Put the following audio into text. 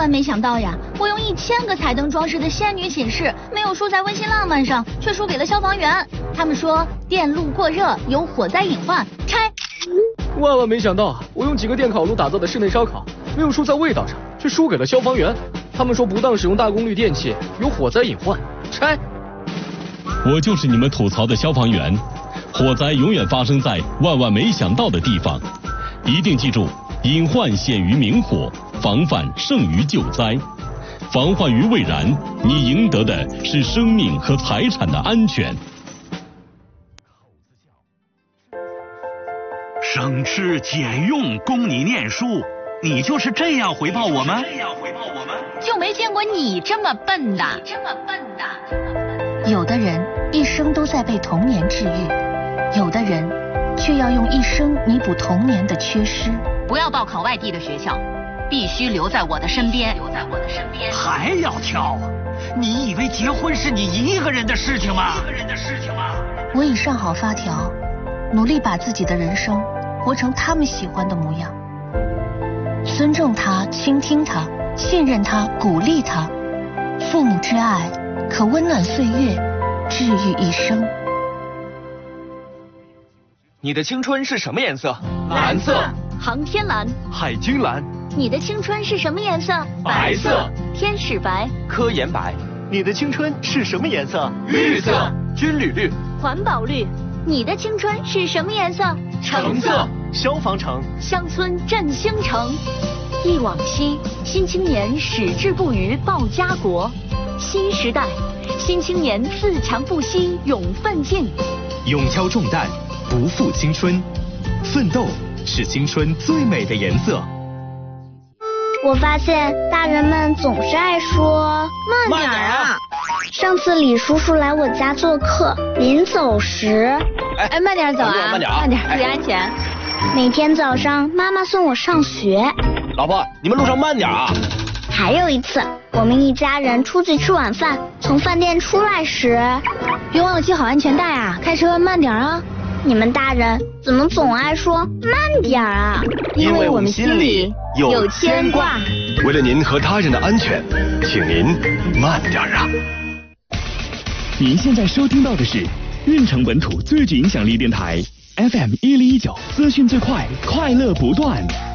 万没想到呀！我用1000个彩灯装饰的仙女寝室，没有输在温馨浪漫上，却输给了消防员。他们说电路过热有火灾隐患，拆。 万没想到，我用几个电烤炉打造的室内烧烤，没有输在味道上，却输给了消防员。他们说不当使用大功率电器有火灾隐患，拆。 我就是你们吐槽的消防员，火灾永远发生在万没想到的地方，一定记住，隐患显于明火，防范胜于救灾。防患于未然，你赢得的是生命和财产的安全。 省吃俭用供你念书，你就是这样回报我们？ 就没见过你这么笨的。 有的人一生都在被童年治愈，有的人却要用一生弥补童年的缺失。 不要报考外地的学校，必须留在我的身边。 还要挑啊？你以为结婚是你一个人的事情吗？ 我已上好发条，努力把自己的人生活成他们喜欢的模样。尊重他，倾听他，信任他，鼓励他。父母之爱可温暖岁月，治愈一生。 你的青春是什么颜色？ 蓝色。 航天蓝。 海军蓝。 你的青春是什么颜色？ 白色。 天使白。 科研白。 你的青春是什么颜色？ 绿色。 军旅绿。 环保绿。你的青春是什么颜色？ 橙色。 消防橙。 乡村振兴城。忆往昔，新青年矢志不渝报家国。新时代，新青年自强不息勇奋进。 勇挑重担，不负青春。奋斗是青春最美的颜色。 我发现大人们总是爱说慢点啊。 上次李叔叔来我家做客，临走时， 慢点走啊， 慢点， 注意安全。 每天早上妈妈送我上学。 老婆，你们路上慢点啊。 还有一次，我们一家人出去吃晚饭，从饭店出来时， 别忘了系好安全带啊，开车慢点啊。 你们大人怎么总爱说慢点啊？ 因为我们心里有牵挂。 为了您和他人的安全，请您慢点啊。 您现在收听到的是运城本土最具影响力电台 FM 1019，资讯最快，快乐不断。